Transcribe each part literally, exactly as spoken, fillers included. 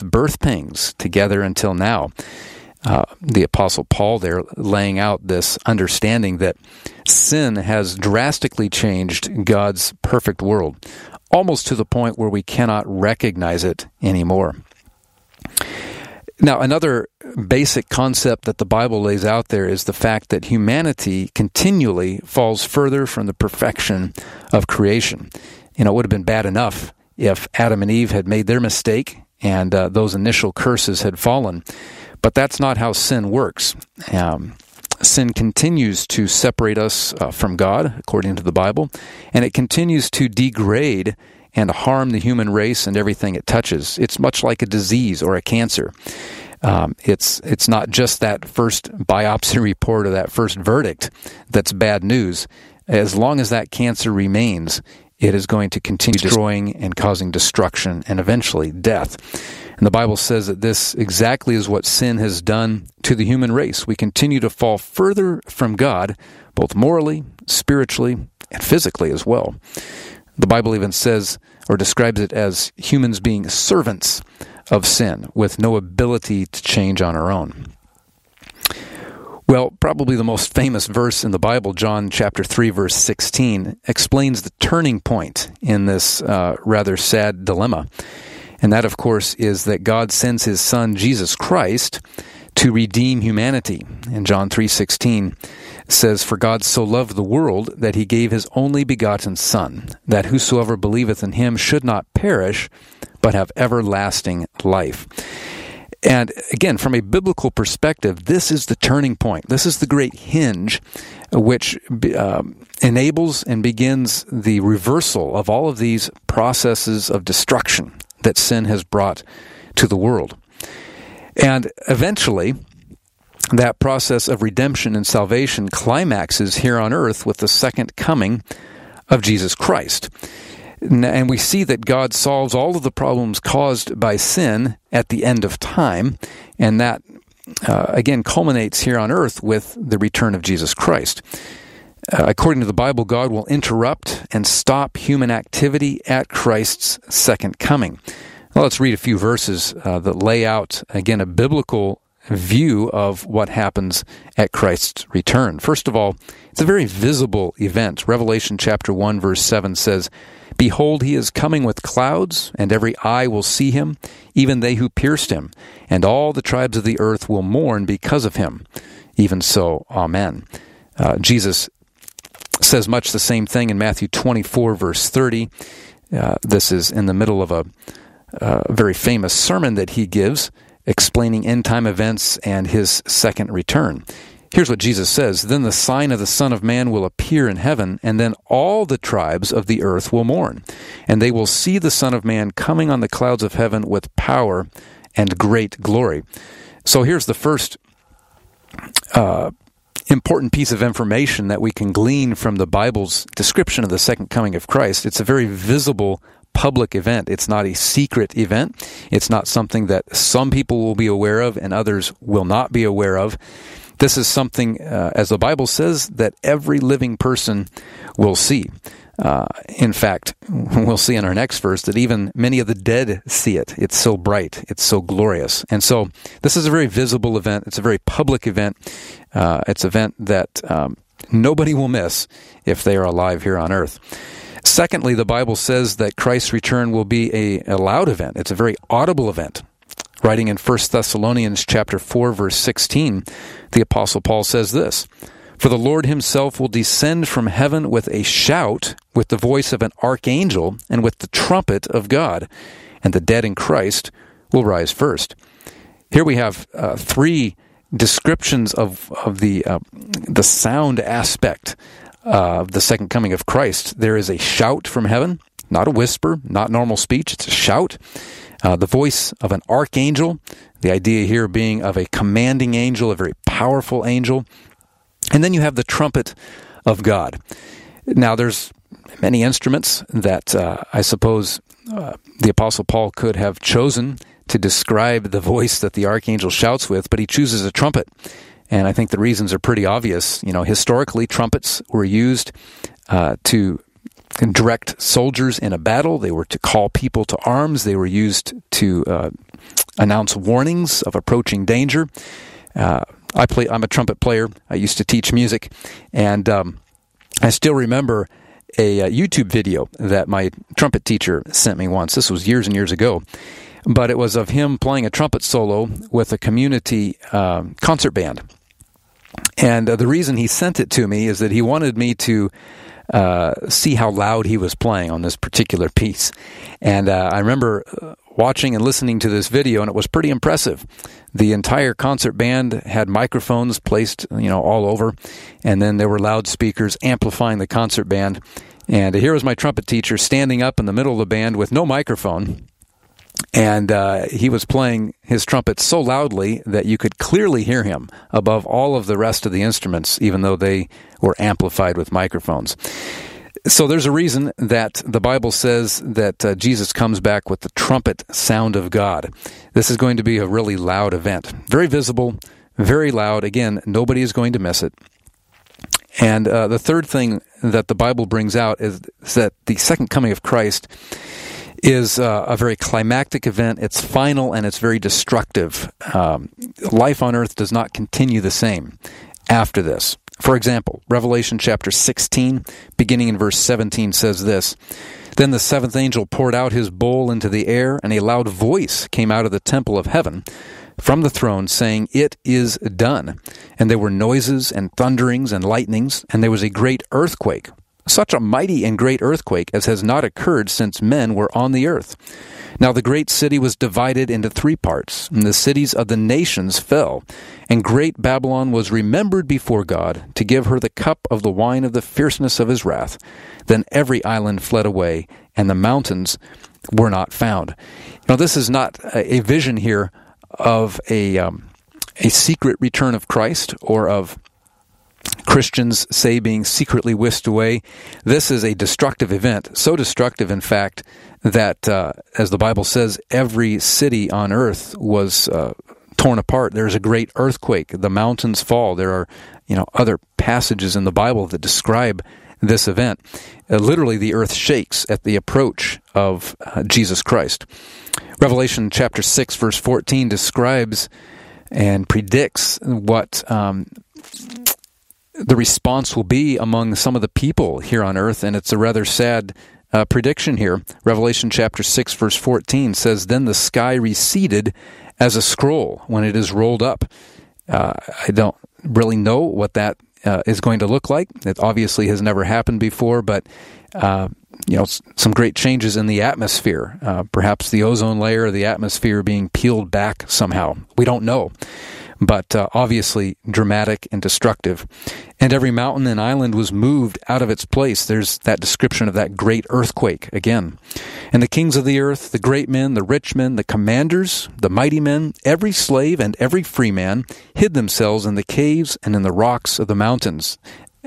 birth pangs together until now. Uh, the Apostle Paul there laying out this understanding that sin has drastically changed God's perfect world, almost to the point where we cannot recognize it anymore. Now, another basic concept that the Bible lays out there is the fact that humanity continually falls further from the perfection of creation. You know, it would have been bad enough if Adam and Eve had made their mistake and uh, those initial curses had fallen. But that's not how sin works. Um, sin continues to separate us uh, from God, according to the Bible, and it continues to degrade and harm the human race and everything it touches. It's much like a disease or a cancer. Um, it's it's not just that first biopsy report or that first verdict that's bad news. As long as that cancer remains, it is going to continue destroying and causing destruction and eventually death. And the Bible says that this exactly is what sin has done to the human race. We continue to fall further from God, both morally, spiritually, and physically as well. The Bible even says, or describes it as humans being servants of sin, with no ability to change on our own. Well, probably the most famous verse in the Bible, John chapter three, verse sixteen, explains the turning point in this uh, rather sad dilemma. And that, of course, is that God sends His Son, Jesus Christ, to redeem humanity. And John three sixteen says, "For God so loved the world that He gave His only begotten Son, that whosoever believeth in Him should not perish, but have everlasting life." And again, from a biblical perspective, this is the turning point. This is the great hinge which um, enables and begins the reversal of all of these processes of destruction that sin has brought to the world. And eventually, that process of redemption and salvation climaxes here on earth with the second coming of Jesus Christ. And we see that God solves all of the problems caused by sin at the end of time, and that, uh, again, culminates here on earth with the return of Jesus Christ. Uh, according to the Bible, God will interrupt and stop human activity at Christ's second coming. Well, let's read a few verses uh, that lay out, again, a biblical view of what happens at Christ's return. First of all, it's a very visible event. Revelation chapter one, verse seven says, "Behold, He is coming with clouds, and every eye will see Him, even they who pierced Him, and all the tribes of the earth will mourn because of Him. Even so, Amen." Uh, Jesus says much the same thing in Matthew twenty-four, verse thirty. Uh, this is in the middle of a, a very famous sermon that He gives, explaining end-time events and His second return. Here's what Jesus says, "Then the sign of the Son of Man will appear in heaven, and then all the tribes of the earth will mourn. And they will see the Son of Man coming on the clouds of heaven with power and great glory." So here's the first uh, important piece of information that we can glean from the Bible's description of the second coming of Christ. It's a very visible public event. It's not a secret event. It's not something that some people will be aware of and others will not be aware of. This is something, uh, as the Bible says, that every living person will see. Uh, in fact, we'll see in our next verse that even many of the dead see it. It's so bright. It's so glorious. And so this is a very visible event. It's a very public event. Uh, it's an event that um, nobody will miss if they are alive here on earth. Secondly, the Bible says that Christ's return will be a, a loud event. It's a very audible event. Writing in First Thessalonians chapter four, verse sixteen, the Apostle Paul says this, "For the Lord Himself will descend from heaven with a shout, with the voice of an archangel, and with the trumpet of God, and the dead in Christ will rise first." Here we have uh, three descriptions of of the uh, the sound aspect of the second coming of Christ. There is a shout from heaven, not a whisper, not normal speech. It's a shout. Uh, the voice of an archangel, the idea here being of a commanding angel, a very powerful angel. And then you have the trumpet of God. Now, there's many instruments that uh, I suppose uh, the Apostle Paul could have chosen to describe the voice that the archangel shouts with, but he chooses a trumpet. And I think the reasons are pretty obvious. You know, historically, trumpets were used uh, to direct soldiers in a battle. They were to call people to arms. They were used to uh, announce warnings of approaching danger. Uh, I play. I'm a trumpet player. I used to teach music, and um, I still remember a, a YouTube video that my trumpet teacher sent me once. This was years and years ago, but it was of him playing a trumpet solo with a community uh, concert band. And uh, the reason he sent it to me is that he wanted me to uh, see how loud he was playing on this particular piece. And uh, I remember watching and listening to this video, and it was pretty impressive. The entire concert band had microphones placed, you know, all over, and then there were loudspeakers amplifying the concert band. And here was my trumpet teacher standing up in the middle of the band with no microphone, and uh, he was playing his trumpet so loudly that you could clearly hear him above all of the rest of the instruments, even though they were amplified with microphones. So there's a reason that the Bible says that uh, Jesus comes back with the trumpet sound of God. This is going to be a really loud event. Very visible, very loud. Again, nobody is going to miss it. And uh, the third thing that the Bible brings out is, is that the second coming of Christ is uh, a very climactic event. It's final and it's very destructive. Um, life on earth does not continue the same after this. For example, Revelation chapter sixteen, beginning in verse seventeen, says this, "Then the seventh angel poured out his bowl into the air, and a loud voice came out of the temple of heaven from the throne, saying, 'It is done.' And there were noises and thunderings and lightnings, and there was a great earthquake, such a mighty and great earthquake as has not occurred since men were on the earth. Now the great city was divided into three parts, and the cities of the nations fell. And great Babylon was remembered before God, to give her the cup of the wine of the fierceness of his wrath. Then every island fled away, and the mountains were not found." Now this is not a vision here of a um, a secret return of Christ, or of Christians, say, being secretly whisked away. This is a destructive event, so destructive, in fact, that, uh, as the Bible says, every city on earth was uh, torn apart. There's a great earthquake. The mountains fall. There are, you know, other passages in the Bible that describe this event. Uh, literally, the earth shakes at the approach of uh, Jesus Christ. Revelation chapter six, verse fourteen describes and predicts what um, the response will be among some of the people here on earth, and it's a rather sad uh, prediction here. Revelation chapter six, verse fourteen says, "Then the sky receded as a scroll when it is rolled up." Uh, I don't really know what that uh, is going to look like. It obviously has never happened before, but uh, you know, some great changes in the atmosphere. Uh, perhaps the ozone layer of the atmosphere being peeled back somehow. We don't know. But uh, obviously dramatic and destructive. And every mountain and island was moved out of its place. There's that description of that great earthquake again. And the kings of the earth, the great men, the rich men, the commanders, the mighty men, every slave and every free man hid themselves in the caves and in the rocks of the mountains.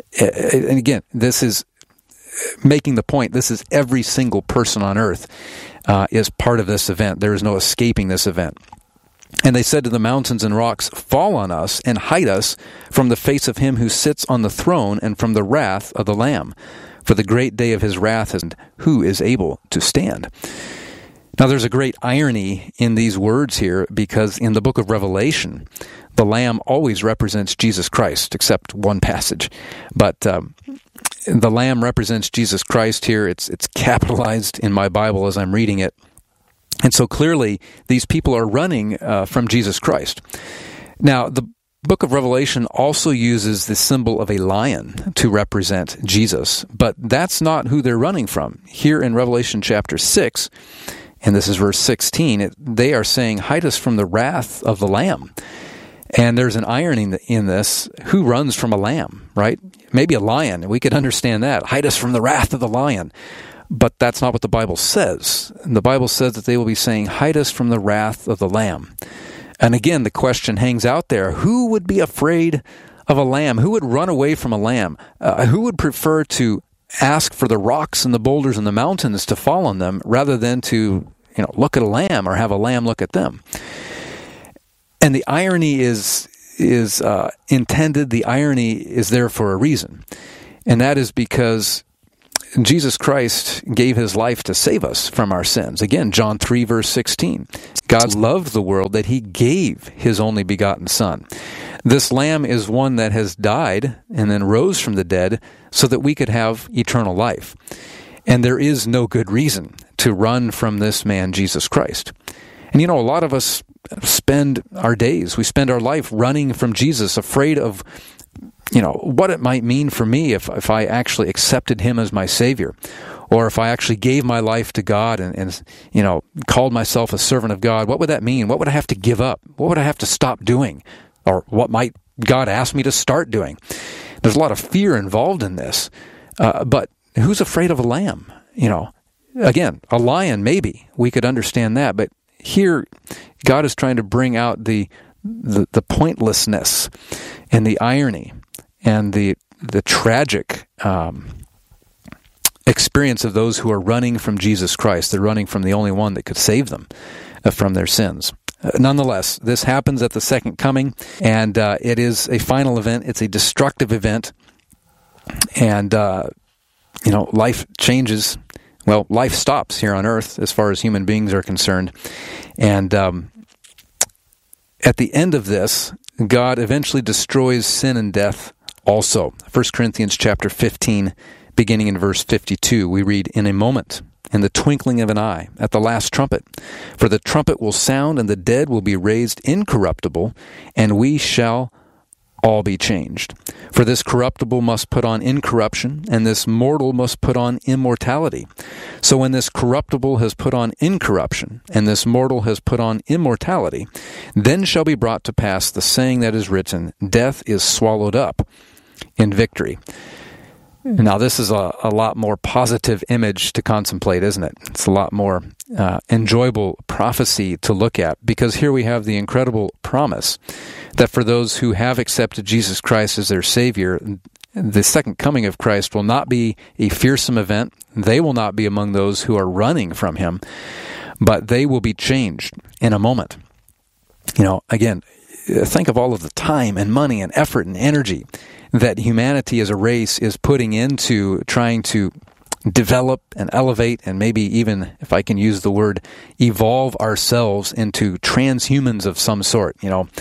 And again, this is making the point, this is every single person on earth uh, is part of this event. There is no escaping this event. And they said to the mountains and rocks, "Fall on us and hide us from the face of him who sits on the throne and from the wrath of the Lamb. For the great day of his wrath is, who is able to stand?" Now there's a great irony in these words here, because in the book of Revelation, the Lamb always represents Jesus Christ, except one passage. But um, the Lamb represents Jesus Christ here. It's it's capitalized in my Bible as I'm reading it. And so clearly, these people are running uh, from Jesus Christ. Now, the book of Revelation also uses the symbol of a lion to represent Jesus, but that's not who they're running from. Here in Revelation chapter six, and this is verse sixteen, it, they are saying, "Hide us from the wrath of the Lamb." And there's an irony in this. Who runs from a lamb, right? Maybe a lion. We could understand that. Hide us from the wrath of the lion. But that's not what the Bible says. The Bible says that they will be saying, "Hide us from the wrath of the Lamb." And again, the question hangs out there. Who would be afraid of a lamb? Who would run away from a lamb? Uh, who would prefer to ask for the rocks and the boulders and the mountains to fall on them rather than to, you know, look at a lamb or have a lamb look at them? And the irony is is uh, intended. The irony is there for a reason. And that is because Jesus Christ gave his life to save us from our sins. Again, John three, verse sixteen. God loved the world that he gave his only begotten Son. This Lamb is one that has died and then rose from the dead so that we could have eternal life. And there is no good reason to run from this man, Jesus Christ. And you know, a lot of us spend our days, we spend our life running from Jesus, afraid of, you know, what it might mean for me if, if I actually accepted him as my Savior, or if I actually gave my life to God and, and, you know, called myself a servant of God. What would that mean? What would I have to give up? What would I have to stop doing? Or what might God ask me to start doing? There's a lot of fear involved in this, uh, but who's afraid of a lamb? You know, again, a lion, maybe we could understand that, but here God is trying to bring out the the, the pointlessness and the irony and the the tragic um, experience of those who are running from Jesus Christ. They're running from the only one that could save them uh, from their sins. Uh, nonetheless, this happens at the second coming, and uh, it is a final event. It's a destructive event, and uh, you know, life changes. Well, life stops here on earth as far as human beings are concerned, and um, at the end of this, God eventually destroys sin and death also. First Corinthians chapter fifteen, beginning in verse fifty-two, we read, "In a moment, in the twinkling of an eye, at the last trumpet, for the trumpet will sound, and the dead will be raised incorruptible, and we shall all be changed. For this corruptible must put on incorruption, and this mortal must put on immortality. So when this corruptible has put on incorruption, and this mortal has put on immortality, then shall be brought to pass the saying that is written, Death is swallowed up in victory." Now, this is a, a lot more positive image to contemplate, isn't it? It's a lot more uh, enjoyable prophecy to look at, because here we have the incredible promise that for those who have accepted Jesus Christ as their Savior, the second coming of Christ will not be a fearsome event. They will not be among those who are running from him, but they will be changed in a moment. You know, again, think of all of the time and money and effort and energy that humanity as a race is putting into trying to develop and elevate, and maybe even, if I can use the word, evolve ourselves into transhumans of some sort, you know,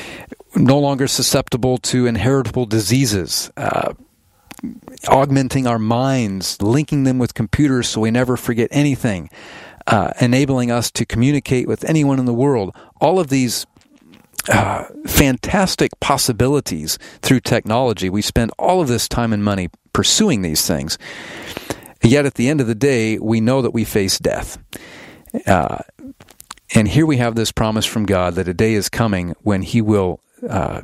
no longer susceptible to inheritable diseases, uh, augmenting our minds, linking them with computers so we never forget anything, uh, enabling us to communicate with anyone in the world. All of these Uh, fantastic possibilities through technology. We spend all of this time and money pursuing these things. Yet at the end of the day, we know that we face death. Uh, and here we have this promise from God that a day is coming when he will uh,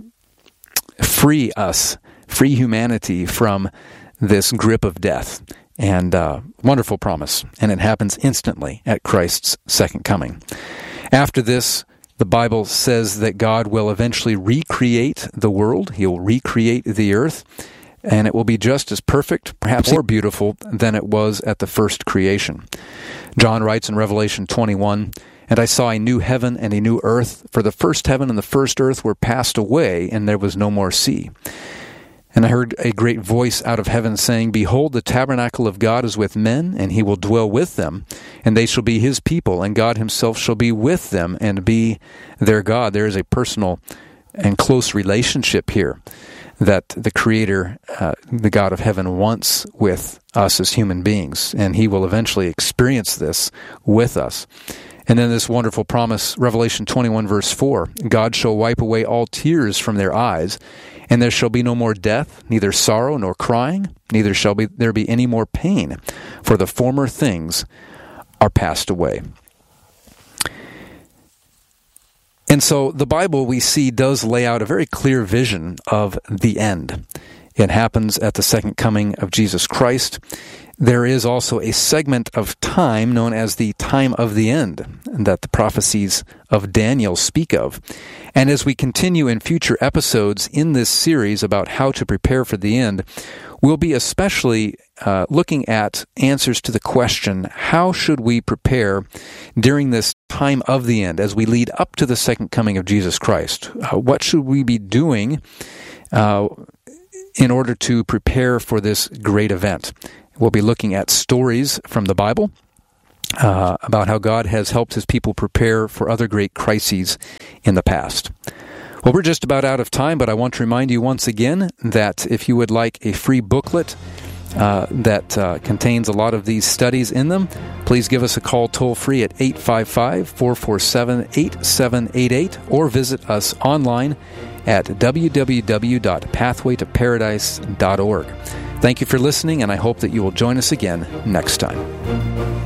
free us, free humanity from this grip of death. And uh, wonderful promise. And it happens instantly at Christ's second coming. After this, the Bible says that God will eventually recreate the world. He will recreate the earth, and it will be just as perfect, perhaps more beautiful, than it was at the first creation. John writes in Revelation twenty-one, "And I saw a new heaven and a new earth, for the first heaven and the first earth were passed away, and there was no more sea. And I heard a great voice out of heaven saying, Behold, the tabernacle of God is with men, and he will dwell with them, and they shall be his people, and God himself shall be with them and be their God." There is a personal and close relationship here that the Creator, uh, the God of heaven, wants with us as human beings, and he will eventually experience this with us. And then this wonderful promise, Revelation twenty-one, verse four, "God shall wipe away all tears from their eyes, and there shall be no more death, neither sorrow nor crying, neither shall be there be any more pain, for the former things are passed away." And so the Bible, we see, does lay out a very clear vision of the end. It happens at the second coming of Jesus Christ. There is also a segment of time known as the time of the end that the prophecies of Daniel speak of. And as we continue in future episodes in this series about how to prepare for the end, we'll be especially uh, looking at answers to the question, how should we prepare during this time of the end as we lead up to the second coming of Jesus Christ? Uh, what should we be doing uh, in order to prepare for this great event? We'll be looking at stories from the Bible uh, about how God has helped His people prepare for other great crises in the past. Well, we're just about out of time, but I want to remind you once again that if you would like a free booklet uh, that uh, contains a lot of these studies in them, please give us a call toll-free at eight five five, four four seven, eight seven eight eight or visit us online at w w w dot pathway to paradise dot org. Thank you for listening, and I hope that you will join us again next time.